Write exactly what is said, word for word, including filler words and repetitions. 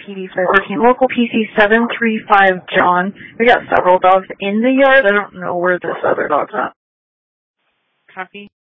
P D five fourteen, local P C seven three five John. We got several dogs in the yard. I don't know where this other dog's at. Copy.